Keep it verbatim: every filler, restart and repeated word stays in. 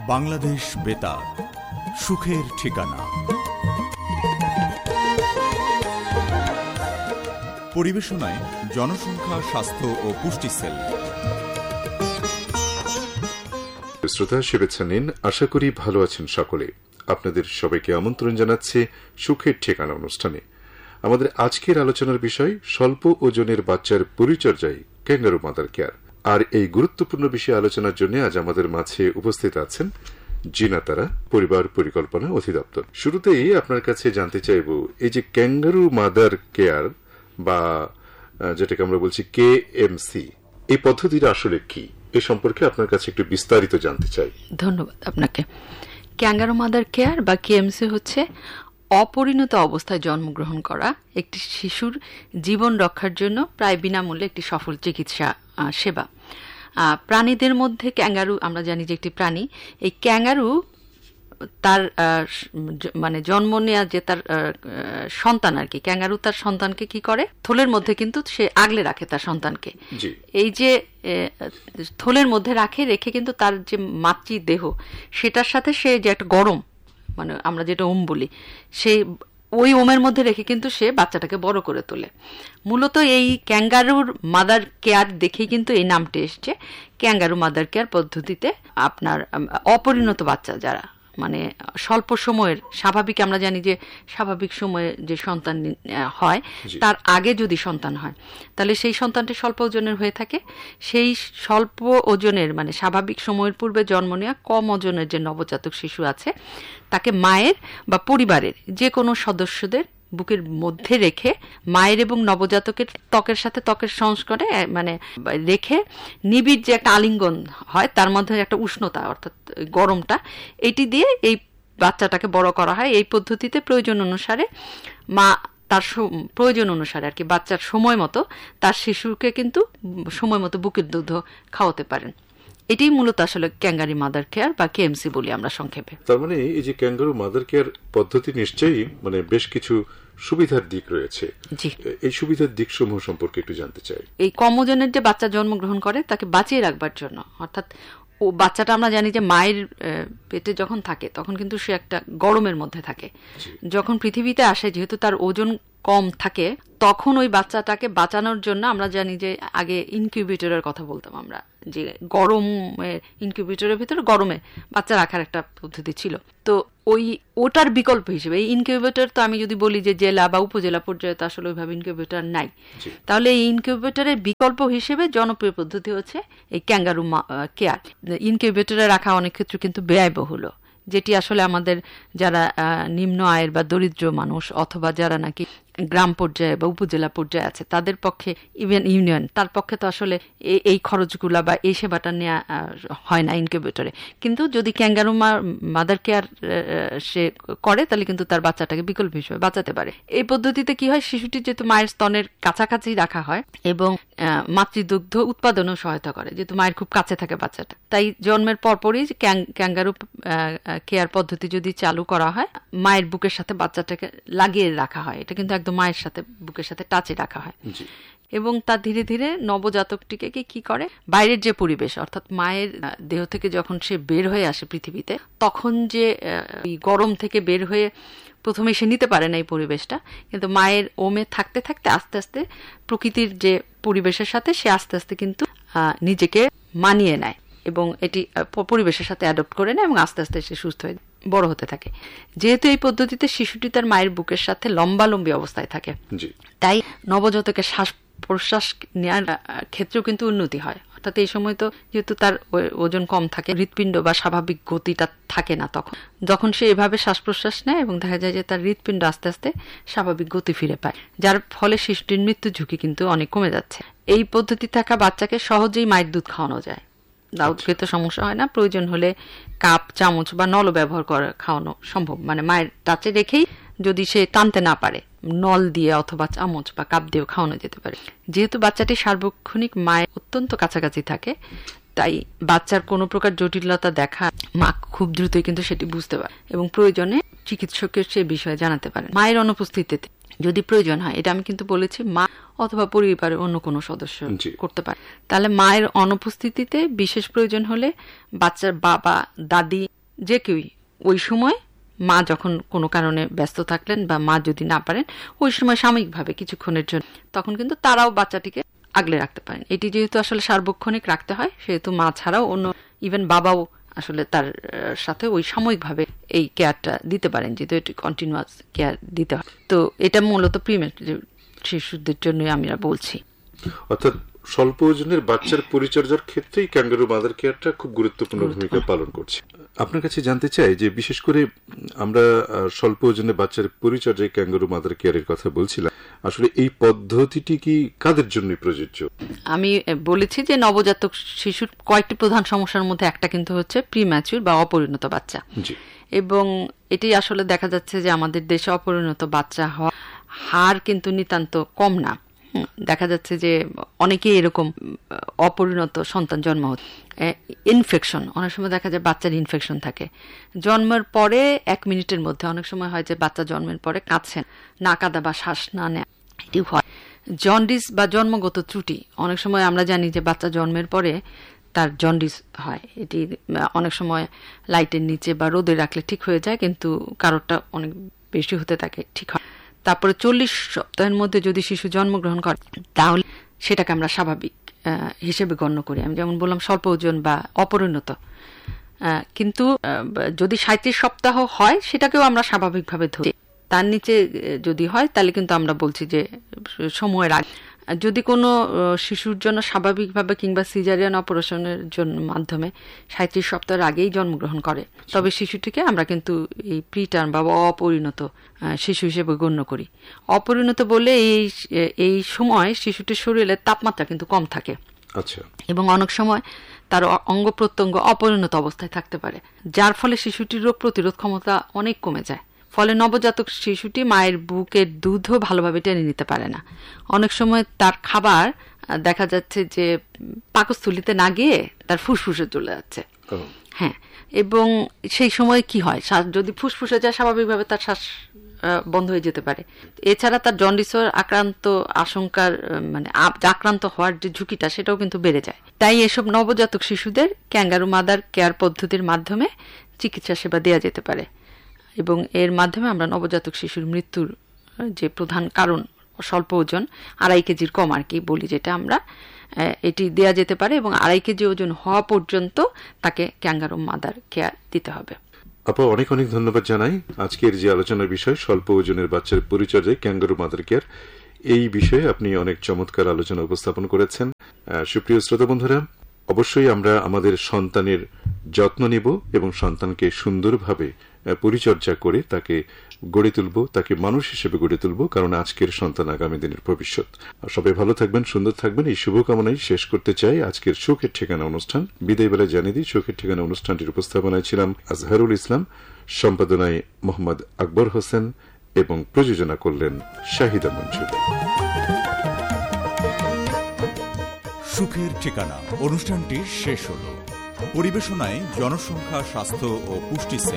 বাংলাদেশ বেতার, সুখের ঠিকানা। পরিবেশনায় জনসংখ্যা, স্বাস্থ্য ও পুষ্টি সেল। শ্রোতা, শুভেচ্ছা নিন। আশা করি ভালো আছেন সকলে। আপনাদের সবাইকে আমন্ত্রণ জানাচ্ছি সুখের ঠিকানা অনুষ্ঠানে। আমাদের আজকের আলোচনার বিষয় স্বল্প ওজনের বাচ্চার পরিচর্যায় ক্যাঙ্গারু মাদার কেয়ার। আর এই গুরুত্বপূর্ণ বিষয়ে আলোচনার জন্য আজ আমাদের মাঝে উপস্থিত আছেন জিনা তারা, পরিবার পরিকল্পনা অধিদপ্তর। শুরুতেই আপনার কাছে জানতে চাইব, এই যে ক্যাঙ্গারু মাদার কেয়ার বা যেটাকে আমরা বলছি কে এম সি, এই পদ্ধতিটা আসলে কি, এ সম্পর্কে আপনার কাছে একটু বিস্তারিত জানতে চাই। ধন্যবাদ আপনাকে। ক্যাঙ্গারু মাদার কেয়ার বা কে এম সি হচ্ছে অপরিণত অবস্থায় জন্মগ্রহণ করা একটি শিশুর জীবন রক্ষার জন্য প্রায় বিনামূল্যে একটি সফল চিকিৎসা সেবা। প্রাণীদের মধ্যে ক্যাঙ্গারু, আমরা জানি যে একটি প্রাণী, এই ক্যাঙ্গারু তার মানে জন্ম নেওয়া যে তার সন্তান আর কি, ক্যাঙ্গারু তার সন্তানকে কি করে, থলের মধ্যে কিন্তু সে আগলে রাখে তার সন্তানকে। এই যে থলের মধ্যে রাখে, রেখে কিন্তু তার যে মাতৃ দেহ সেটার সাথে সে যে একটা গরম, মানে আমরা যেটা ওম বলি, সেই ওই ওমের মধ্যে রেখে কিন্তু সে বাচ্চাটাকে বড় করে তোলে। মূলত এই ক্যাঙ্গারুর মাদার কেয়ার দেখেই কিন্তু এই নামটি এসছে। ক্যাঙ্গারু মাদার কেয়ার পদ্ধতিতে আপনার অপরিণত বাচ্চা যারা, মানে স্বল্প সময়ের, স্বাভাবিক আমরা জানি যে স্বাভাবিক সময়ে যে সন্তান হয় তার আগে যদি সন্তান হয় তাহলে সেই সন্তানটি স্বল্প ওজনের হয়ে থাকে। সেই স্বল্প ওজনের মানে স্বাভাবিক সময়ের পূর্বে জন্ম নেওয়া কম ওজনের যে নবজাতক শিশু আছে তাকে মায়ের বা পরিবারের যে কোনো সদস্যদের বুকের মধ্যে রেখে মায়ের এবং নবজাতকের ত্বকের সাথে ত্বকের সংস্পর্শে মানে রেখে নিবিড় যে একটা আলিঙ্গন হয়, তার মধ্যে একটা উষ্ণতা অর্থাৎ গরমটা, এটি দিয়ে এই বাচ্চাটাকে বড় করা হয়। এই পদ্ধতিতে প্রয়োজন অনুসারে মা তার প্রয়োজন অনুসারে আর কি বাচ্চার সময় মতো তার শিশুকে কিন্তু সময় মতো বুকের দুধ খাওয়াতে পারেন। এটাই মূলত আসলে ক্যাঙ্গারু মাদার কেয়ার বা কে এম সি বলি আমরা সংক্ষেপে। তার মানে এই যে ক্যাঙ্গারু মাদার কেয়ার পদ্ধতি নিশ্চয়ই মানে বেশ কিছু সুবিধার দিক রয়েছে। এই সুবিধার দিক সমূহ সম্পর্কে একটু জানতে চাই। এই কম ওজনের যে বাচ্চা জন্মগ্রহণ করে তাকে বাঁচিয়ে রাখবার জন্য, অর্থাৎ ও বাচ্চাটা আমরা জানি যে মায়ের পেটে যখন থাকে তখন কিন্তু সে একটা গরমের মধ্যে থাকে। যখন পৃথিবীতে আসে, যেহেতু তার ওজন কম থাকে, তখন ওই বাচ্চাটাকে বাঁচানোর জন্য আমরা জানি যে আগে ইনকিউবেটরের কথা বলতাম আমরা, যে গরম ইনকিউবেটরের ভিতরে গরমে বাচ্চা রাখার একটা পদ্ধতি ছিল। তো ওই ওটার বিকল্প হিসেবে এই ইনকিউবেটর, তো আমি যদি বলি যে জেলা বা উপজেলা পর্যায়ে তো আসলে ওইভাবে ইনকিউবেটর নাই, তাহলে এই ইনকিউবেটরের বিকল্প হিসেবে জনপ্রিয় পদ্ধতি হচ্ছে এই ক্যাঙ্গারু কেয়ার। ইনকিউবেটরে রাখা অনেক ক্ষেত্রে কিন্তু ব্যয়বহুল, যেটি আসলে আমাদের যারা নিম্ন আয়ের বা দরিদ্র মানুষ অথবা যারা নাকি গ্রাম পর্যায়ে বা উপজেলা পর্যায়ে আছে তাদের পক্ষে, ইভেন ইউনিয়ন, তার পক্ষে তো আসলে এই খরচগুলা বা এই সেবাটা নেওয়া হয় না ইনকিউবেটরে। কিন্তু যদি ক্যাঙ্গারু মাদার কেয়ার সে করে তাহলে কিন্তু তার বাচ্চাটাকে বিকল্প হিসেবে বাঁচাতে পারে। এই পদ্ধতিতে কি হয়, শিশুটি যেহেতু মায়ের স্তনের কাছাকাছি রাখা হয় এবং মাতৃদুগ্ধ উৎপাদনেও সহায়তা করে, যেহেতু মায়ের খুব কাছে থাকে বাচ্চাটা, তাই জন্মের পরপরই ক্যাঙ্গারু কেয়ার পদ্ধতি যদি চালু করা হয়, মায়ের বুকের সাথে বাচ্চাটাকে লাগিয়ে রাখা হয়, এটা কিন্তু একদম মায়ের সাথে বুকের সাথে টাচে রাখা হয়। এবং তার ধীরে ধীরে নবজাতকটিকে কি করে, বাইরের যে পরিবেশ অর্থাৎ মায়ের দেহ থেকে যখন সে বের হয়ে আসে পৃথিবীতে, তখন যে গরম থেকে বের হয়ে প্রথমে সে নিতে পারে না এই পরিবেশটা, কিন্তু মায়ের ওমে থাকতে থাকতে আস্তে আস্তে প্রকৃতির যে পরিবেশের সাথে সে আস্তে আস্তে কিন্তু নিজেকে মানিয়ে নেয় এবং এটি পরিবেশের সাথে অ্যাডপ্ট করে নেয় এবং আস্তে আস্তে সে সুস্থ হয়ে বড় হতে থাকে। যেহেতু এই পদ্ধতিতে শিশুটি তার মায়ের বুকের সাথে লম্বালম্বী অবস্থায় থাকে, তাই নবজাতকের শ্বাস প্রশ্বাস নেওয়ার ক্ষেত্রেও কিন্তু উন্নতি হয়। অর্থাৎ এই সময় তো যেহেতু তার ওজন কম থাকে, হৃৎপিণ্ড বা স্বাভাবিক গতিটা থাকে না, তখন যখন সে এভাবে শ্বাস প্রশ্বাস নেয় এবং দেখা যায় যে তার হৃৎপিণ্ড আস্তে আস্তে স্বাভাবিক গতি ফিরে পায়, যার ফলে শিশুটির মৃত্যু ঝুঁকি কিন্তু অনেক কমে যাচ্ছে। এই পদ্ধতি থাকা বাচ্চাকে সহজেই মায়ের দুধ খাওয়ানো যায়, দাউদ খেতে সমস্যা হয় না। প্রয়োজন হলে কাপ, চামচ বা নল ব্যবহার করে খাওয়ানো সম্ভব, মানে মায়ের টাচে রেখেই যদি সে টানতে না পারে নল দিয়ে অথবা চামচ বা কাপ দিয়েও খাওয়ানো যেতে পারে। যেহেতু বাচ্চাটি সার্বক্ষণিক মায়ের অত্যন্ত কাছাকাছি থাকে, তাই বাচ্চার কোনো প্রকার জটিলতা দেখা মা খুব দ্রুতই কিন্তু সেটি বুঝতে পারে এবং প্রয়োজনে চিকিৎসককে সে বিষয়ে জানাতে পারে। মায়ের অনুপস্থিতিতে যদি প্রয়োজন হয়, এটা আমি কিন্তু বলেছি মা অথবা পরিবারের অন্য কোনো সদস্য করতে পারে, তাহলে মায়ের অনুপস্থিতিতে বিশেষ প্রয়োজন হলে বাচ্চার বাবা, দাদি যে কেউই ওই সময় মা যখন কোনো কারণে ব্যস্ত থাকলেন বা মা যদি না পারেন ওই সময় সাময়িকভাবে কিছুক্ষণের জন্য, তখন কিন্তু তারাও বাচ্চাটিকে আগলে রাখতে পারেন। এটি যেহেতু আসলে সার্বক্ষণিক রাখতে হয়, সেহেতু মা ছাড়াও অন্য ইভেন বাবাও আসলে তার সাথে ওই সাময়িকভাবে এই কেয়ারটা দিতে পারেন, যেহেতু এটি কন্টিনিউয়াস কেয়ার দিতে হয়। তো এটা মূলত প্রিমেচুর শিশুদের জন্যই আমরা বলছি। অর্থাৎ স্বল্প ওজনের বাচ্চার পরিচর্যার ক্ষেত্রেই ক্যাঙ্গারু মাদার কেয়ারটা খুব গুরুত্বপূর্ণ ভূমিকা পালন করছে। আপনার কাছে জানতে চাই যে বিশেষ করে আমরা স্বল্প ওজনের বাচ্চার পরিচর্যায় ক্যাঙ্গারু মাদার কেয়ারের কথা বলছিলাম, আসলে এই পদ্ধতিটি কি কাদের জন্য প্রযোজ্য? আমি বলেছি যে নবজাতক শিশুর কয়েকটি প্রধান সমস্যার মধ্যে একটা কিন্তু হচ্ছে প্রিম্যাচুর বা অপরিণত বাচ্চা, এবং এটি আসলে দেখা যাচ্ছে যে আমাদের দেশে অপরিণত বাচ্চা হওয়ার হার কিন্তু নিতান্ত কম না। দেখা যাচ্ছে যে অনেকেই এরকম অপরিণত সন্তান জন্ম হচ্ছে। ইনফেকশন, অনেক সময় দেখা যায় বাচ্চার ইনফেকশন থাকে জন্মের পরে এক মিনিটের মধ্যে। অনেক সময় হয় যে বাচ্চা জন্মের পরে কাঁদছে, না কাঁদা বা শ্বাস না নেয়, এটি হয়। জন্ডিস বা জন্মগত ত্রুটি, অনেক সময় আমরা জানি যে বাচ্চা জন্মের পরে তার জন্ডিস হয়, এটি অনেক সময় লাইটের নিচে বা রোদে রাখলে ঠিক হয়ে যায়, কিন্তু কারোরটা অনেক বেশি হতে থাকে, ঠিক হয়। তারপরে চল্লিশ সপ্তাহের মধ্যে যদি শিশু জন্মগ্রহণ করে তাহলে সেটাকে আমরা স্বাভাবিক হিসেবে গণ্য করি। আমি যেমন বললাম স্বল্প ওজন বা অপরিণত, কিন্তু যদি সাঁত্রিশ সপ্তাহ হয় সেটাকেও আমরা স্বাভাবিকভাবে ধরি। তার নিচে যদি হয় তাহলে কিন্তু আমরা বলছি যে সময়ের আগে। যদি কোনো শিশুর জন্য স্বাভাবিকভাবে কিংবা সিজারিয়ান অপারেশনের জন্য মাধ্যমে সাঁত্রিশ সপ্তাহের আগেই জন্মগ্রহণ করে, তবে শিশুটিকে আমরা কিন্তু এই প্রিটার্ম বা অপরিণত শিশু হিসেবে গণ্য করি। অপরিণত বলে এই এই সময় শিশুটির শরীরের তাপমাত্রা কিন্তু কম থাকে, আচ্ছা, এবং অনেক সময় তার অঙ্গ প্রত্যঙ্গ অপরিণত অবস্থায় থাকতে পারে, যার ফলে শিশুটির রোগ প্রতিরোধ ক্ষমতা অনেক কমে যায়। ফলে নবজাতক শিশুটি মায়ের বুকের দুধও ভালোভাবে টেনে নিতে পারে না। অনেক সময় তার খাবার দেখা যাচ্ছে যে পাকস্থলিতে না গিয়ে তার ফুসফুসে চলে যাচ্ছে। হ্যাঁ, এবং সেই সময় কি হয়, যদি ফুসফুসে যায় স্বাভাবিকভাবে তার শ্বাস বন্ধ হয়ে যেতে পারে। এছাড়া তার জন্ডিসের আক্রান্ত আশঙ্কার মানে আক্রান্ত হওয়ার যে ঝুঁকিটা সেটাও কিন্তু বেড়ে যায়। তাই এসব নবজাতক শিশুদের ক্যাঙ্গারু মাদার কেয়ার পদ্ধতির মাধ্যমে চিকিৎসা সেবা দেওয়া যেতে পারে, এবং এর মাধ্যমে আমরা নবজাতক শিশুর মৃত্যুর যে প্রধান কারণ স্বল্প ওজন, আড়াই কেজির কম আর কি বলি যেটা আমরা, এটি দেয়া যেতে পারে, এবং আড়াই কেজি ওজন হওয়া পর্যন্ত তাকে ক্যাঙ্গারু মাদার কেয়ার দিতে হবে। আপা, অনেক অনেক ধন্যবাদ জানাই। আজকের যে আলোচনার বিষয় স্বল্প ওজনের বাচ্চার পরিচর্যায় ক্যাঙ্গারু মাদার কেয়ার, এই বিষয়ে আপনি অনেক চমৎকার আলোচনা উপস্থাপন করেছেন। সুপ্রিয় শ্রোতা বন্ধুরা, অবশ্যই আমরা আমাদের সন্তানের যত্ন নেব এবং সন্তানকে সুন্দরভাবে পরিচর্যা করে তাকে গড়ে তুলব, তাকে মানুষ হিসেবে গড়ে তুলব, কারণ আজকের সন্তান আগামী দিনের ভবিষ্যৎ। সবাই ভালো থাকবেন, সুন্দর থাকবেন, এই শুভকামনাই শেষ করতে চাই আজকের সুখের ঠিকানা অনুষ্ঠান। বিদায় বেলা জানিয়ে দিই, সুখের ঠিকানা অনুষ্ঠানটির উপস্থাপনায় ছিলাম আজহারুল ইসলাম, সম্পাদনায় মোহাম্মদ আকবর হোসেন এবং প্রযোজনা করলেন শাহিদা মঞ্জুর। সুখের ঠিকানা অনুষ্ঠানটি শেষ হল। পরিবেশনায় জনসংখ্যা, স্বাস্থ্য ও পুষ্টি